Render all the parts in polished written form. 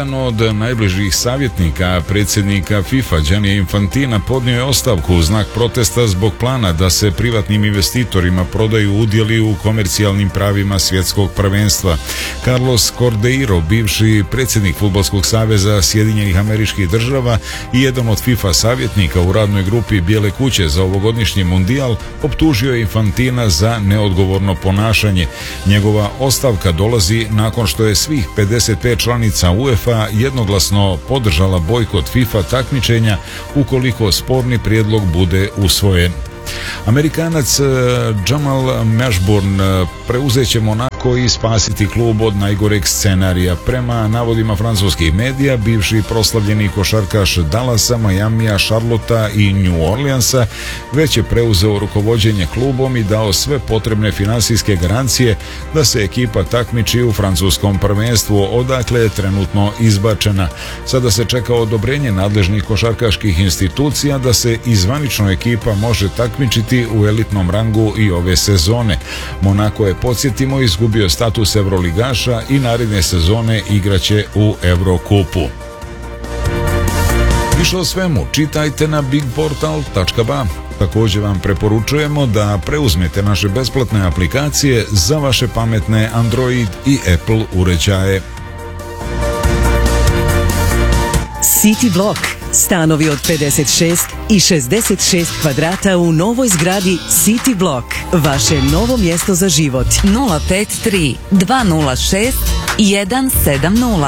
Jedan od najbližih savjetnika predsjednika FIFA Gianni Infantina podnio je ostavku u znak protesta zbog plana da se privatnim investitorima prodaju udjeli u komercijalnim pravima svjetskog prvenstva. Carlos Cordeiro, bivši predsjednik Fudbalskog saveza Sjedinjenih Američkih Država i jedan od FIFA savjetnika u radnoj grupi Bijele kuće za ovogodišnji mundijal, optužio je Infantina za neodgovorno ponašanje. Njegova ostavka dolazi nakon što je svih 55 članica UEFA jednoglasno podržala bojkot FIFA takmičenja ukoliko sporni prijedlog bude usvojen. Amerikanac Jamal Mashburn preuzet će Monako i spasiti klub od najgoreg scenarija. Prema navodima francuskih medija, bivši proslavljeni košarkaš Dallasa, Miamija, Charlotta i New Orleansa već je preuzeo rukovođenje klubom i dao sve potrebne financijske garancije da se ekipa takmiči u francuskom prvenstvu, odakle je trenutno izbačena. Sada se čeka odobrenje nadležnih košarkaških institucija da se izvanično ekipa može takmičiti u elitnom rangu i ove sezone. Monako je, podsjetimo, izgubio status evroligaša i naredne sezone igraće u Eurokupu. Više o svemu čitajte na bigportal.ba. Također vam preporučujemo da preuzmete naše besplatne aplikacije za vaše pametne Android i Apple uređaje. City Block. Stanovi od 56 i 66 kvadrata u novoj zgradi City Block. Vaše novo mjesto za život. 053 206 170.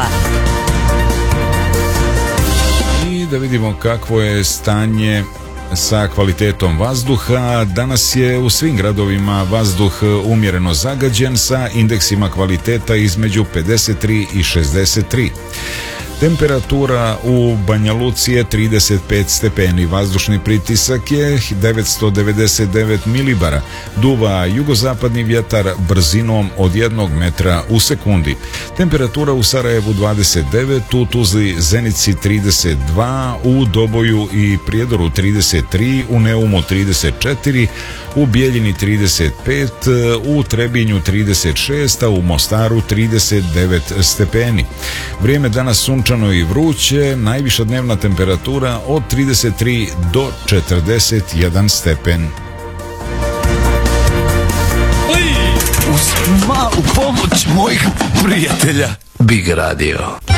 I da vidimo kakvo je stanje sa kvalitetom vazduha. Danas je u svim gradovima vazduh umjereno zagađen sa indeksima kvaliteta između 53 i 63. Temperatura u Banja Luci je 35 stepeni, vazdušni pritisak je 999 milibara, duva jugozapadni vjetar brzinom od 1 metra u sekundi. Temperatura u Sarajevu 29, u Tuzli, Zenici 32, u Doboju i Prijedoru 33, u Neumu 34, u Bijeljini 35, u Trebinju 36, a u Mostaru 39 stepeni. Vrijeme danas sunčano i vruće, najviša dnevna temperatura od 33 do 41 stepen. Uz malu pomoć mojih prijatelja Big Radio.